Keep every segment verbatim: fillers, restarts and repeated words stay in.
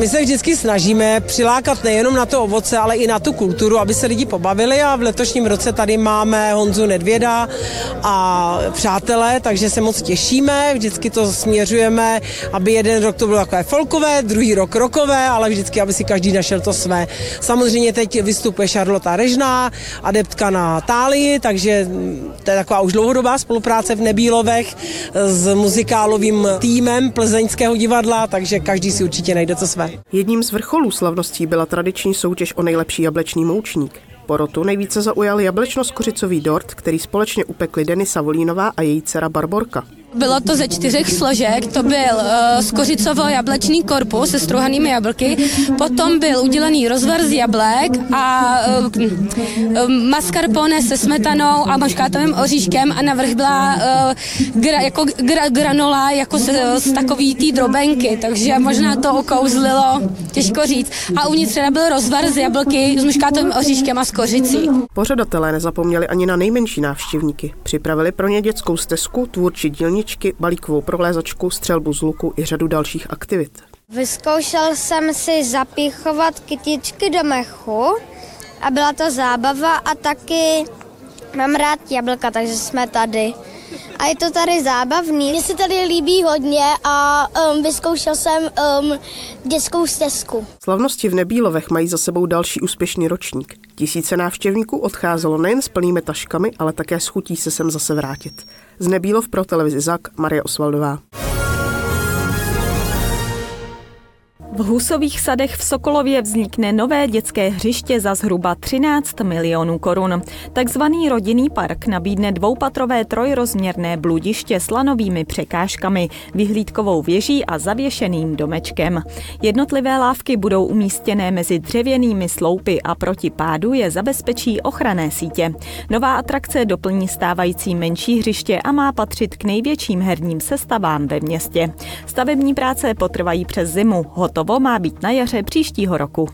My se vždycky snažíme přilákat nejenom na to ovoce, ale i na tu kulturu, aby se lidi pobavili a v letošním roce tady máme Honzu Nedvěda a přátelé, takže se moc těšíme, vždycky to směřujeme, aby jeden rok to bylo takové folkové, druhý rok rokové, ale vždycky, aby si každý našel to své. Samozřejmě teď vystupuje Charlotta Režná, adeptka na tálii, takže to je taková už dlouhodobá spolupráce v Nebílovech s muzikálovým týmem Plzeňského divadla, takže každý si určitě najde to své. Jedním z vrcholů slavností byla tradiční soutěž o nejlepší jablečný moučník. Porotu nejvíce zaujal jablečno-skořicový dort, který společně upekli Denisa Volínová a její dcera Barborka. Bylo to ze čtyřech složek, to byl uh, skořicovo-jablečný korpus se strouhanými jablky, potom byl udělaný rozvar z jablek a uh, uh, mascarpone se smetanou a maškátovým oříškem a navrch byla uh, gra, jako gra, granola jako z, z takový tý drobenky, takže možná to okouzlilo, těžko říct. A uvnitř teda byl rozvar z jablky s maškátovým oříškem a s kořicí. Pořadatelé nezapomněli ani na nejmenší návštěvníky. Připravili pro ně dětskou stezku, tvůrčí dílničky, balíkovou prolézačku, střelbu z luku i řadu dalších aktivit. Vyzkoušel jsem si zapíchovat kytičky do mechu a byla to zábava a taky mám rád jablka, takže jsme tady. A je to tady zábavný. Mně se tady líbí hodně a um, vyzkoušel jsem um, dětskou stezku. Slavnosti v Nebílovech mají za sebou další úspěšný ročník. Tisíce návštěvníků odcházelo nejen s plnými taškami, ale také s chutí se sem zase vrátit. Z Nebílov pro televizi Zak, Marie Osvaldová. V Husových sadech v Sokolově vznikne nové dětské hřiště za zhruba třináct milionů korun. Takzvaný rodinný park nabídne dvoupatrové trojrozměrné bludiště s lanovými překážkami, vyhlídkovou věží a zavěšeným domečkem. Jednotlivé lávky budou umístěné mezi dřevěnými sloupy a proti pádu je zabezpečí ochranné sítě. Nová atrakce doplní stávající menší hřiště a má patřit k největším herním sestavám ve městě. Stavební práce potrvají přes zimu. Hotovo má být na jaře příštího roku.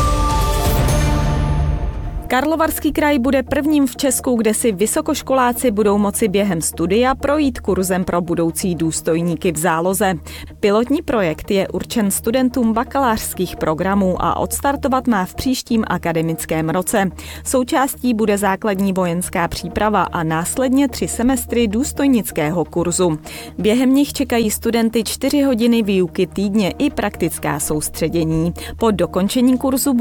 Karlovarský kraj bude prvním v Česku, kde si vysokoškoláci budou moci během studia projít kurzem pro budoucí důstojníky v záloze. Pilotní projekt je určen studentům bakalářských programů a odstartovat má v příštím akademickém roce. Součástí bude základní vojenská příprava a následně tři semestry důstojnického kurzu. Během nich čekají studenty čtyři hodiny výuky týdně i praktická soustředění. Po dokončení kurzu